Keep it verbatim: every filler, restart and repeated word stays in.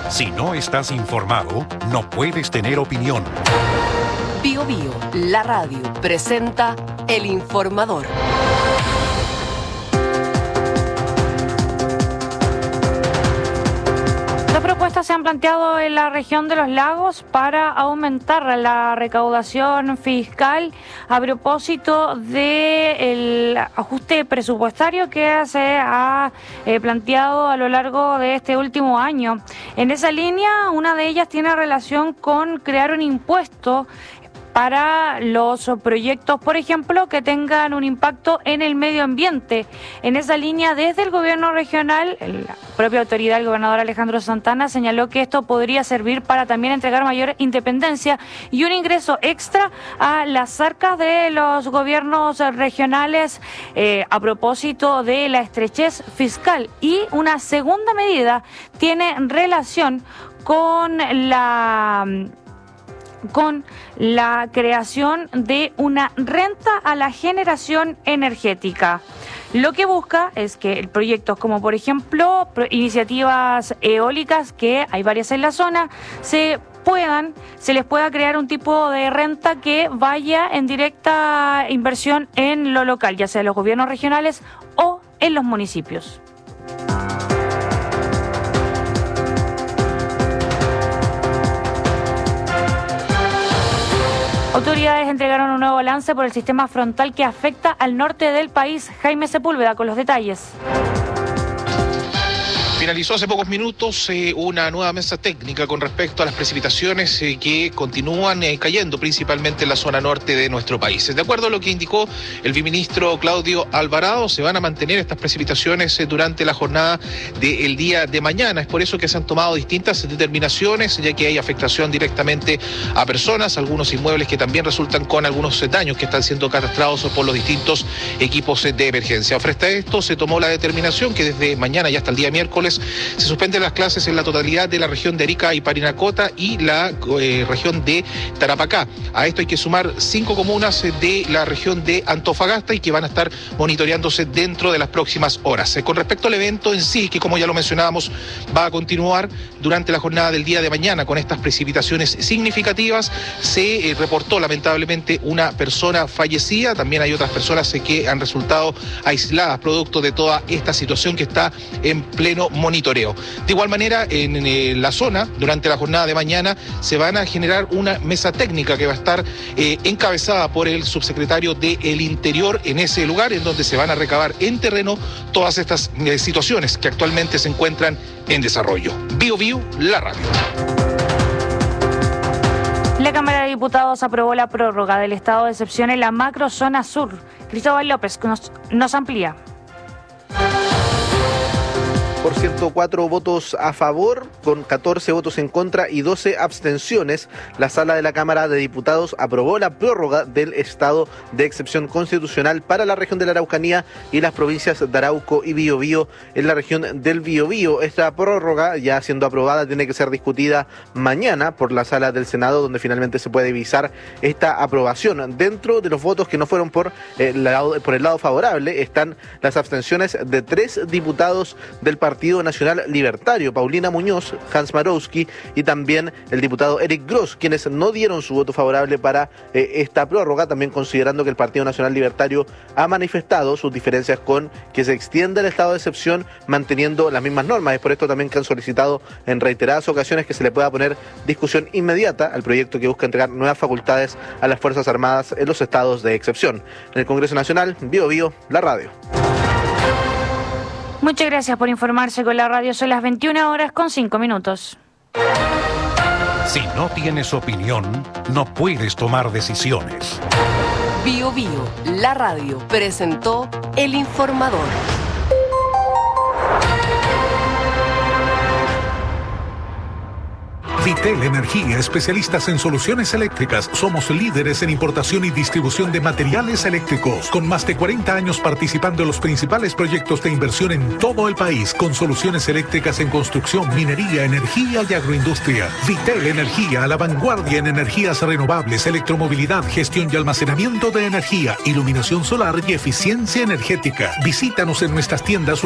Si no estás informado, no puedes tener opinión. Bio Bio, la radio, presenta El Informador. Dos propuestas se han planteado en la región de los lagos para aumentar la recaudación fiscal a propósito del ajuste presupuestario que se ha eh, planteado a lo largo de este último año. En esa línea, una de ellas tiene relación con crear un impuesto para los proyectos, por ejemplo, que tengan un impacto en el medio ambiente. En esa línea, desde el gobierno regional, la propia autoridad, el gobernador Alejandro Santana, señaló que esto podría servir para también entregar mayor independencia y un ingreso extra a las arcas de los gobiernos regionales eh, a propósito de la estrechez fiscal. Y una segunda medida tiene relación con la... con la creación de una renta a la generación energética. Lo que busca es que proyectos como, por ejemplo, iniciativas eólicas, que hay varias en la zona, se puedan, se les pueda crear un tipo de renta que vaya en directa inversión en lo local, ya sea en los gobiernos regionales o en los municipios. Autoridades entregaron un nuevo balance por el sistema frontal que afecta al norte del país. Jaime Sepúlveda con los detalles. Finalizó hace pocos minutos eh, una nueva mesa técnica con respecto a las precipitaciones eh, que continúan eh, cayendo principalmente en la zona norte de nuestro país. De acuerdo a lo que indicó el viceministro Claudio Alvarado, se van a mantener estas precipitaciones eh, durante la jornada del día de mañana. Es por eso que se han tomado distintas determinaciones, ya que hay afectación directamente a personas, algunos inmuebles que también resultan con algunos eh, daños que están siendo catastrados por los distintos equipos eh, de emergencia. Frente a esto, se tomó la determinación que desde mañana y hasta el día miércoles se suspenden las clases en la totalidad de la región de Arica y Parinacota y la eh, región de Tarapacá. A esto hay que sumar cinco comunas de la región de Antofagasta y que van a estar monitoreándose dentro de las próximas horas. Eh, con respecto al evento en sí, que como ya lo mencionábamos, va a continuar durante la jornada del día de mañana con estas precipitaciones significativas, se eh, reportó lamentablemente una persona fallecida. También hay otras personas eh, que han resultado aisladas producto de toda esta situación que está en pleno monitoreo. De igual manera, en, en la zona, durante la jornada de mañana, se van a generar una mesa técnica que va a estar eh, encabezada por el subsecretario del Interior en ese lugar, en donde se van a recabar en terreno todas estas eh, situaciones que actualmente se encuentran en desarrollo. Bio Bio, la radio. La Cámara de Diputados aprobó la prórroga del estado de excepción en la macrozona sur. Cristóbal López nos, nos amplía. Por ciento cuatro votos a favor, con catorce votos en contra y doce abstenciones, la Sala de la Cámara de Diputados aprobó la prórroga del estado de excepción constitucional para la región de la Araucanía y las provincias de Arauco y Biobío en la región del Biobío. Esta prórroga, ya siendo aprobada, tiene que ser discutida mañana por la Sala del Senado, donde finalmente se puede visar esta aprobación. Dentro de los votos que no fueron por el lado, por el lado favorable están las abstenciones de tres diputados del Partido Partido Nacional Libertario, Paulina Muñoz, Hans Marowski y también el diputado Eric Gross, quienes no dieron su voto favorable para eh, esta prórroga, también considerando que el Partido Nacional Libertario ha manifestado sus diferencias con que se extienda el estado de excepción manteniendo las mismas normas. Es por esto también que han solicitado en reiteradas ocasiones que se le pueda poner discusión inmediata al proyecto que busca entregar nuevas facultades a las Fuerzas Armadas en los estados de excepción. En el Congreso Nacional, Bio Bio, la radio. Muchas gracias por informarse con la radio. Son las veintiuna horas con cinco minutos. Si no tienes opinión, no puedes tomar decisiones. Bio Bio, la radio, presentó El Informador. Vitel Energía, especialistas en soluciones eléctricas. Somos líderes en importación y distribución de materiales eléctricos, con más de cuarenta años participando en los principales proyectos de inversión en todo el país, con soluciones eléctricas en construcción, minería, energía y agroindustria. Vitel Energía, a la vanguardia en energías renovables, electromovilidad, gestión y almacenamiento de energía, iluminación solar y eficiencia energética. Visítanos en nuestras tiendas